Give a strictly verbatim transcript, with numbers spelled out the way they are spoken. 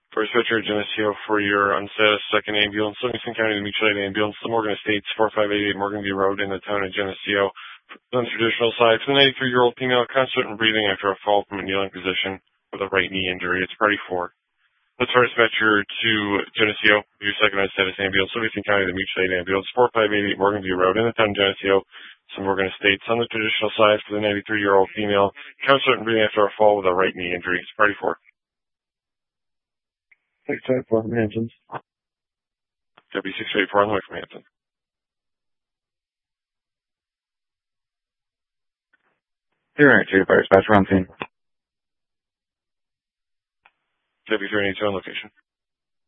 First Veteran Geneseo for your unstatus second ambulance, Livingston County, the Mutual Aid Ambulance, the Morgan Estates, four five eight eight Morgan View Road in the town of Geneseo. On the traditional side, for the ninety-three-year-old female, constant and breathing after a fall from a kneeling position with a right knee injury. It's party four. Let's first dispatcher to Geneseo, your second unstatus ambulance, Livingston County, the Mutual Aid Ambulance, four five eight eight Morgan View Road in the town of Geneseo, some Morgan Estates. On the traditional side, for the ninety-three-year-old female, constant and breathing after a fall with a right knee injury. It's party four. six five four from Hamptons. W six eight four on the way from Hampton. Zero eight two, fire dispatcher on scene. W three eighty-two on location.